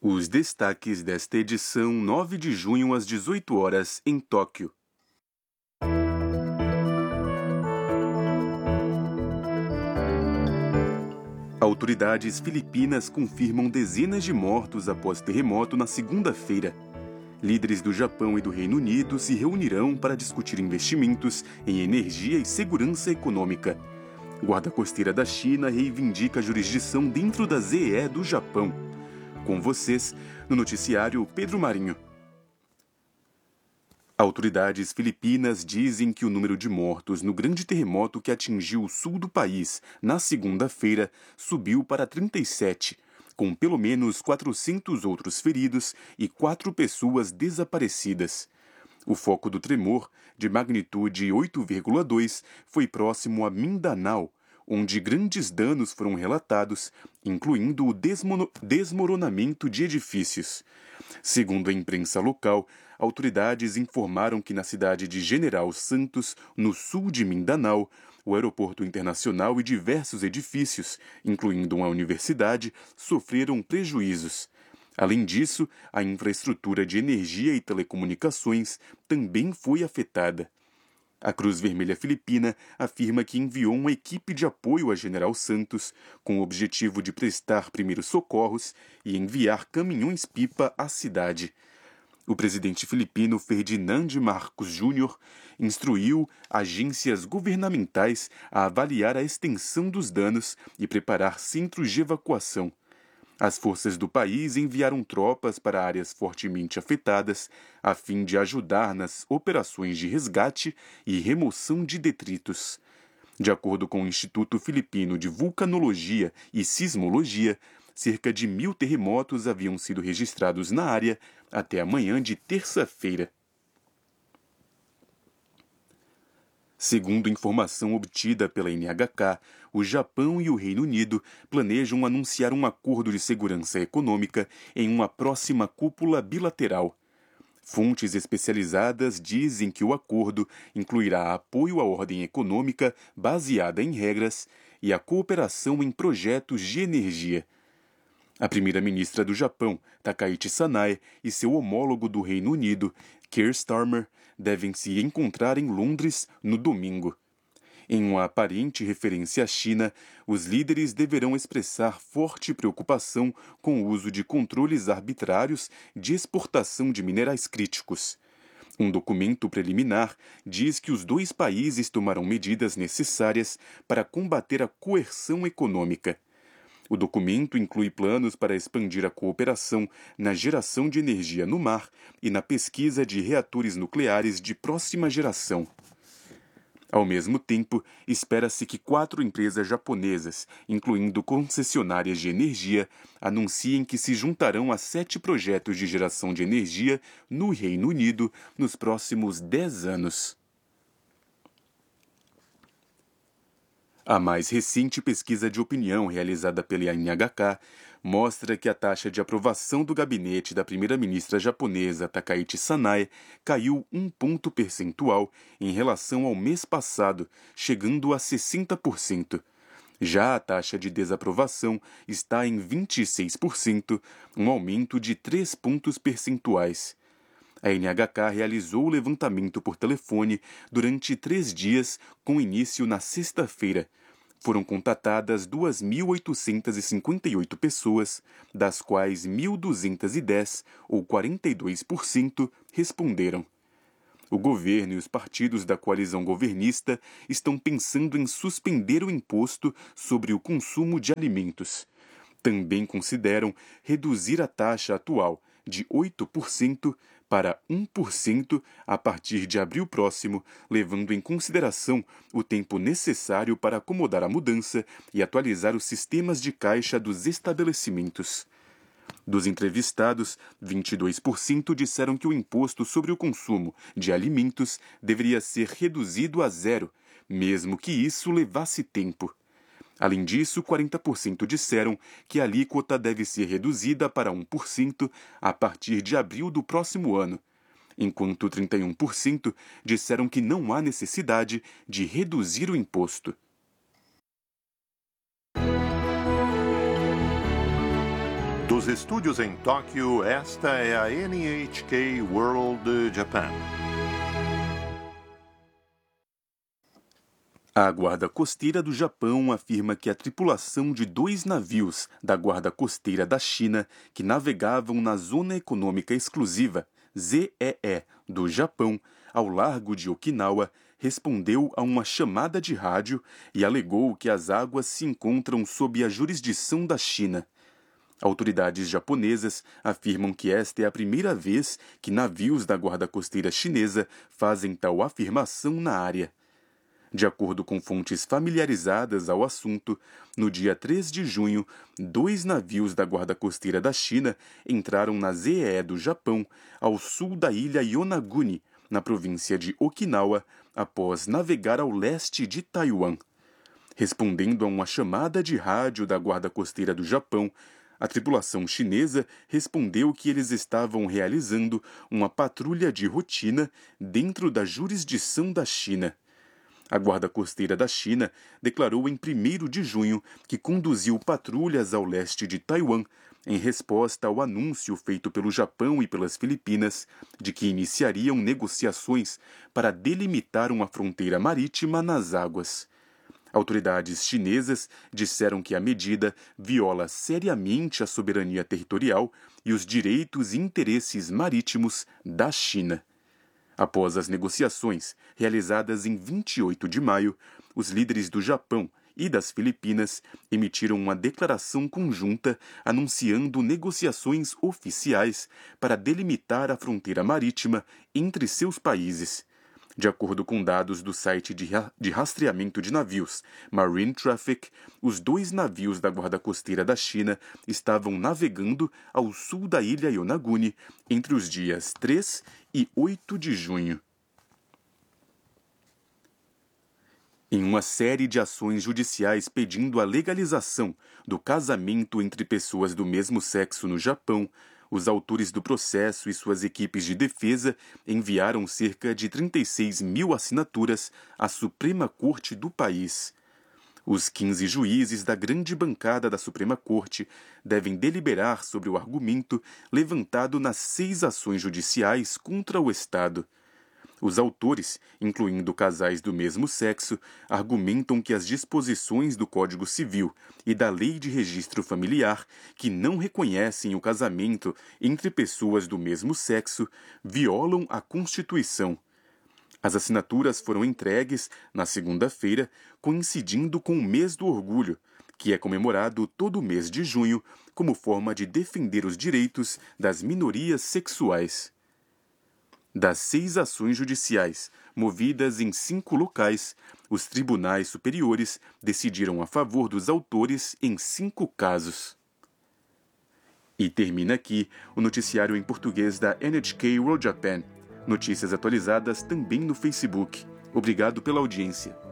Os destaques desta edição, 9 de junho às 18 horas, em Tóquio. Autoridades filipinas confirmam dezenas de mortos após terremoto na segunda-feira. Líderes do Japão e do Reino Unido se reunirão para discutir investimentos em energia e segurança econômica. Guarda Costeira da China reivindica a jurisdição dentro da ZE do Japão. Com vocês, no noticiário Pedro Marinho. Autoridades filipinas dizem que o número de mortos no grande terremoto que atingiu o sul do país na segunda-feira subiu para 37, com pelo menos 400 outros feridos e 4 pessoas desaparecidas. O foco do tremor, de magnitude 8,2, foi próximo a Mindanao, onde grandes danos foram relatados, incluindo o desmoronamento de edifícios. Segundo a imprensa local, autoridades informaram que na cidade de General Santos, no sul de Mindanao, o aeroporto internacional e diversos edifícios, incluindo uma universidade, sofreram prejuízos. Além disso, a infraestrutura de energia e telecomunicações também foi afetada. A Cruz Vermelha Filipina afirma que enviou uma equipe de apoio a General Santos com o objetivo de prestar primeiros socorros e enviar caminhões-pipa à cidade. O presidente filipino Ferdinand Marcos Júnior instruiu agências governamentais a avaliar a extensão dos danos e preparar centros de evacuação. As forças do país enviaram tropas para áreas fortemente afetadas, a fim de ajudar nas operações de resgate e remoção de detritos. De acordo com o Instituto Filipino de Vulcanologia e Sismologia, cerca de 1.000 terremotos haviam sido registrados na área até a manhã de terça-feira. Segundo informação obtida pela NHK, o Japão e o Reino Unido planejam anunciar um acordo de segurança econômica em uma próxima cúpula bilateral. Fontes especializadas dizem que o acordo incluirá apoio à ordem econômica baseada em regras e a cooperação em projetos de energia. A primeira-ministra do Japão, Takaichi Sanae, e seu homólogo do Reino Unido, Keir Starmer, devem se encontrar em Londres no domingo. Em uma aparente referência à China, os líderes deverão expressar forte preocupação com o uso de controles arbitrários de exportação de minerais críticos. Um documento preliminar diz que os dois países tomarão medidas necessárias para combater a coerção econômica. O documento inclui planos para expandir a cooperação na geração de energia no mar e na pesquisa de reatores nucleares de próxima geração. Ao mesmo tempo, espera-se que 4 empresas japonesas, incluindo concessionárias de energia, anunciem que se juntarão a 7 projetos de geração de energia no Reino Unido nos próximos 10 anos. A mais recente pesquisa de opinião realizada pela NHK mostra que a taxa de aprovação do gabinete da primeira-ministra japonesa Takaichi Sanae caiu 1 ponto percentual em relação ao mês passado, chegando a 60%. Já a taxa de desaprovação está em 26%, um aumento de 3 pontos percentuais. A NHK realizou o levantamento por telefone durante 3 dias, com início na sexta-feira. Foram contatadas 2.858 pessoas, das quais 1.210, ou 42%, responderam. O governo e os partidos da coalizão governista estão pensando em suspender o imposto sobre o consumo de alimentos. Também consideram reduzir a taxa atual de 8% para 1% a partir de abril próximo, levando em consideração o tempo necessário para acomodar a mudança e atualizar os sistemas de caixa dos estabelecimentos. Dos entrevistados, 22% disseram que o imposto sobre o consumo de alimentos deveria ser reduzido a 0, mesmo que isso levasse tempo. Além disso, 40% disseram que a alíquota deve ser reduzida para 1% a partir de abril do próximo ano, enquanto 31% disseram que não há necessidade de reduzir o imposto. Dos estúdios em Tóquio, esta é a NHK World Japan. A Guarda Costeira do Japão afirma que a tripulação de 2 navios da Guarda Costeira da China que navegavam na Zona Econômica Exclusiva, ZEE, do Japão, ao largo de Okinawa, respondeu a uma chamada de rádio e alegou que as águas se encontram sob a jurisdição da China. Autoridades japonesas afirmam que esta é a primeira vez que navios da Guarda Costeira chinesa fazem tal afirmação na área. De acordo com fontes familiarizadas ao assunto, no dia 3 de junho, 2 navios da Guarda Costeira da China entraram na ZEE do Japão, ao sul da ilha Yonaguni, na província de Okinawa, após navegar ao leste de Taiwan. Respondendo a uma chamada de rádio da Guarda Costeira do Japão, a tripulação chinesa respondeu que eles estavam realizando uma patrulha de rotina dentro da jurisdição da China. A Guarda Costeira da China declarou em 1º de junho que conduziu patrulhas ao leste de Taiwan em resposta ao anúncio feito pelo Japão e pelas Filipinas de que iniciariam negociações para delimitar uma fronteira marítima nas águas. Autoridades chinesas disseram que a medida viola seriamente a soberania territorial e os direitos e interesses marítimos da China. Após as negociações, realizadas em 28 de maio, os líderes do Japão e das Filipinas emitiram uma declaração conjunta anunciando negociações oficiais para delimitar a fronteira marítima entre seus países. De acordo com dados do site de rastreamento de navios Marine Traffic, os 2 navios da Guarda Costeira da China estavam navegando ao sul da ilha Yonaguni entre os dias 3 e 8 de junho. Em uma série de ações judiciais pedindo a legalização do casamento entre pessoas do mesmo sexo no Japão, os autores do processo e suas equipes de defesa enviaram cerca de 36 mil assinaturas à Suprema Corte do país. Os 15 juízes da grande bancada da Suprema Corte devem deliberar sobre o argumento levantado nas 6 ações judiciais contra o Estado. Os autores, incluindo casais do mesmo sexo, argumentam que as disposições do Código Civil e da Lei de Registro Familiar, que não reconhecem o casamento entre pessoas do mesmo sexo, violam a Constituição. As assinaturas foram entregues na segunda-feira, coincidindo com o Mês do Orgulho, que é comemorado todo mês de junho como forma de defender os direitos das minorias sexuais. Das 6 ações judiciais, movidas em 5 locais, os tribunais superiores decidiram a favor dos autores em 5 casos. E termina aqui o noticiário em português da NHK World Japan. Notícias atualizadas também no Facebook. Obrigado pela audiência.